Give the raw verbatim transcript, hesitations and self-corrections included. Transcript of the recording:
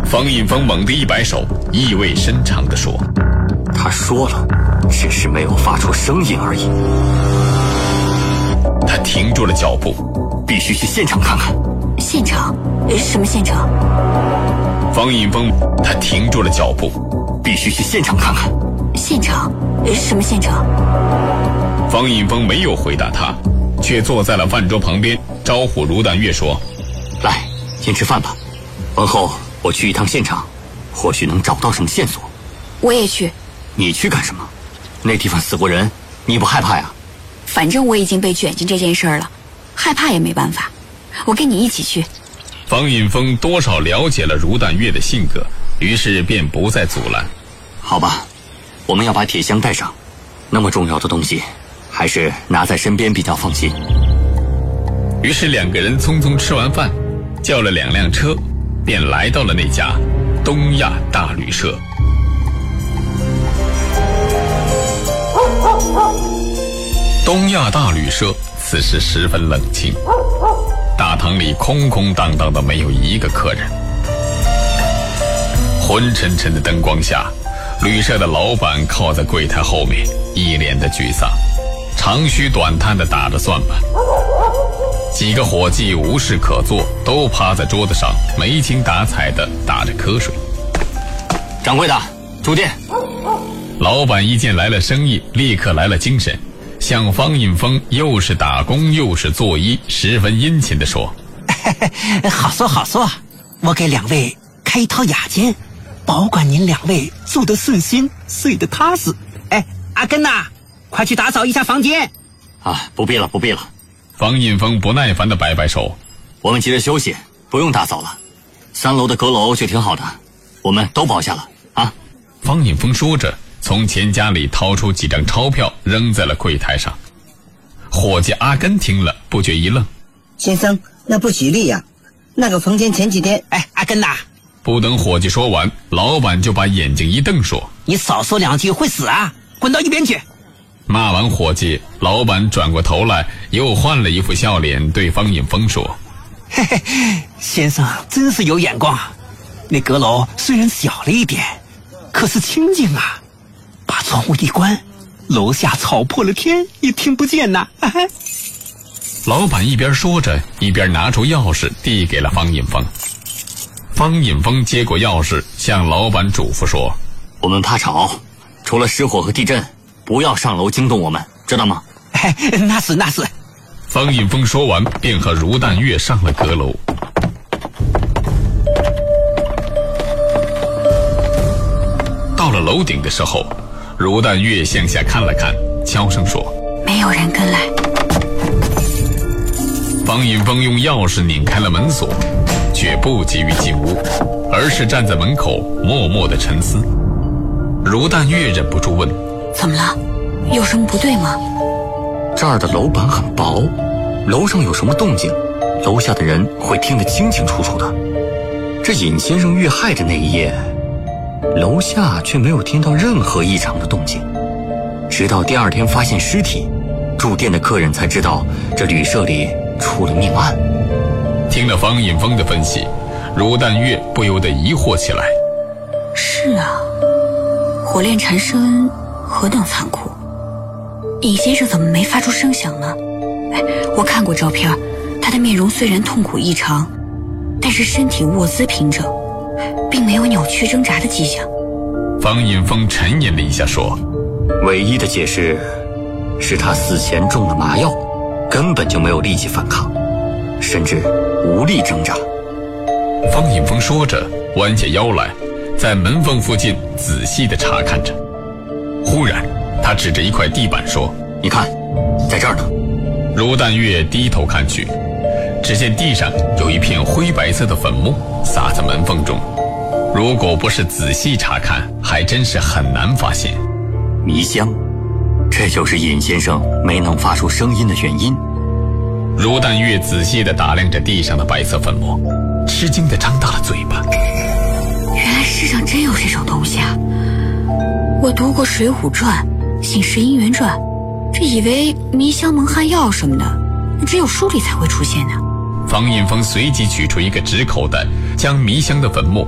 方印峰猛地一摆手，意味深长地说： 他说了，只是没有发出声音而已。 他停住了脚步， 必须去现场看看。 现场？什么现场？ 方印峰他停住了脚步， 必须去现场看看。 现场？什么现场？ 方印峰没有回答他，却坐在了饭桌旁边，招呼卢淡月说： 来，先吃饭吧，完后我去一趟现场，或许能找到什么线索。 我也去。 你去干什么？那地方死过人，你不害怕呀？ 反正我已经被卷进这件事儿了，害怕也没办法，我跟你一起去。 方印峰多少了解了卢淡月的性格，于是便不再阻拦。 好吧，我们要把铁箱带上，那么重要的东西还是拿在身边比较放心。 于是两个人匆匆吃完饭，叫了两辆车，便来到了那家东亚大旅社。东亚大旅社此时十分冷清，大堂里空空荡荡的，没有一个客人。昏沉沉的灯光下，旅社的老板靠在柜台后面，一脸的沮丧，长吁短叹地打着算盘。几个伙计无事可做，都趴在桌子上没精打采地打着瞌睡。 掌柜的，住店。 老板一见来了生意，立刻来了精神，向方印峰又是打工又是作揖，十分殷勤地说： 好说好说，我给两位开一套雅间，保管您两位住得顺心，睡得踏实。哎，阿根呐，快去打扫一下房间。 啊，不必了不必了。 方印峰不耐烦地摆摆手： 我们急着休息，不用打扫了，三楼的阁楼就挺好的，我们都包下了啊。 方印峰说着，从钱夹里掏出几张钞票扔在了柜台上。伙计阿根听了不觉一愣： 先生，那不吉利呀、啊、那个房间前几天…… 哎，阿根呐！ 不等伙计说完，老板就把眼睛一瞪说： 你少说两句会死啊，滚到一边去。 骂完伙计，老板转过头来，又换了一副笑脸，对方印峰说： 嘿嘿，先生真是有眼光，那阁楼虽然小了一点，可是清静啊，把窗户一关，楼下吵破了天也听不见呐、啊。 老板一边说着，一边拿出钥匙递给了方印峰。方印峰接过钥匙，向老板嘱咐说： 我们怕吵，除了失火和地震，不要上楼惊动我们，知道吗？ 哎，那是那是。 方印峰说完，便和卢淡月上了阁楼。到了楼顶的时候，卢淡月向下看了看，悄声说： 没有人跟来。 方印峰用钥匙拧开了门锁，却不急于进屋，而是站在门口默默地沉思。卢淡月忍不住问： 怎么了？有什么不对吗？ 这儿的楼板很薄，楼上有什么动静，楼下的人会听得清清楚楚的。这尹先生遇害的那一夜，楼下却没有听到任何异常的动静，直到第二天发现尸体，住店的客人才知道这旅社里出了命案。 听了方印峰的分析，卢淡月不由得疑惑起来。 是啊，火炼缠身何等残酷，尹先生怎么没发出声响呢？哎，我看过照片，他的面容虽然痛苦异常，但是身体卧姿平整，并没有扭曲挣扎的迹象。 方印峰沉吟了一下说： 唯一的解释是他死前中了麻药，根本就没有力气反抗，甚至无力挣扎。 方印峰说着，弯下腰来，在门缝附近仔细地查看着。忽然他指着一块地板说： 你看，在这儿呢。 卢淡月低头看去，只见地上有一片灰白色的粉末撒在门缝中，如果不是仔细查看，还真是很难发现。 迷香，这就是尹先生没能发出声音的原因。 卢淡月仔细地打量着地上的白色粉末，吃惊地张大了嘴巴。 原来世上真有这种东西啊！我读过《水浒传》《醒世姻缘传》，这以为迷香蒙汗药什么的，只有书里才会出现呢。 方印峰随即取出一个纸口袋，将迷香的粉末